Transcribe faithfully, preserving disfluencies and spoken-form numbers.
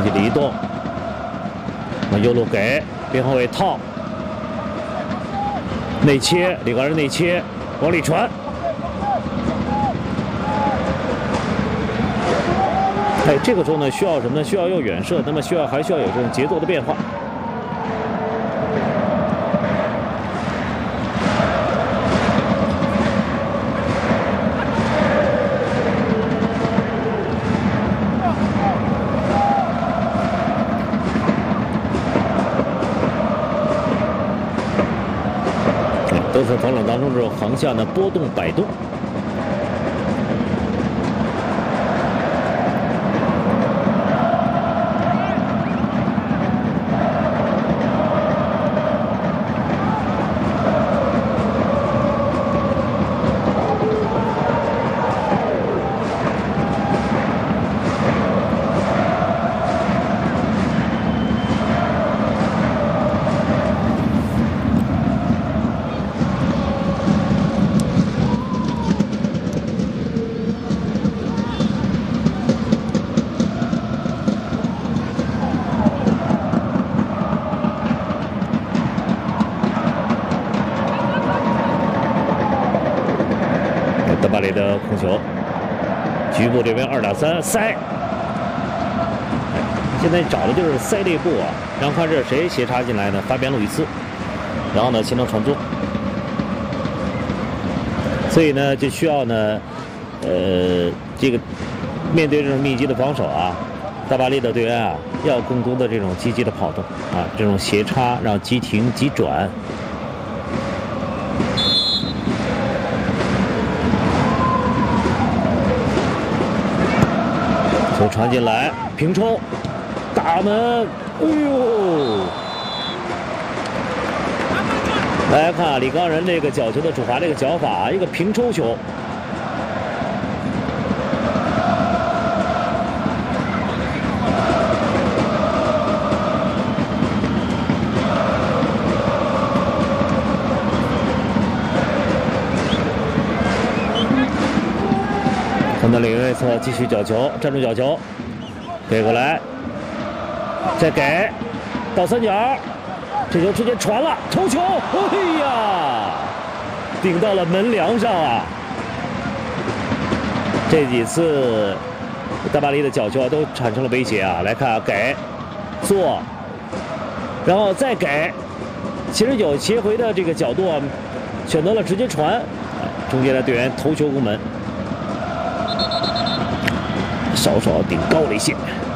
际的移动，那右路给边后卫套，内切，里高人内切，往里传。哎，这个时候呢，需要什么呢？需要有远射，那么需要还需要有这种节奏的变化。 都在防守当中，这种横向的波动摆动。德巴雷的控球，局部这边二打三塞，现在找的就是塞这一步啊，然后看这是谁斜插进来呢？法比安·路易斯，然后呢形成传中，所以呢就需要呢，呃，这个面对这种密集的防守啊，大巴黎的队员啊要更多的这种积极的跑动啊，这种斜插让急停急转。 球传进来，平抽，大门，哎呦！大家看啊，李刚仁这个角球的主罚，这个脚法，一个平抽球。看到领域内侧继续角球，站住角球，给过来，再给到三角，这球直接传了，头球，哎呀，顶到了门梁上啊！这几次大巴黎的角球啊都产生了威胁啊！来看啊，给做，然后再给，其实有切回的这个角度啊，选择了直接传，中间的队员头球攻门。稍稍顶高了一些。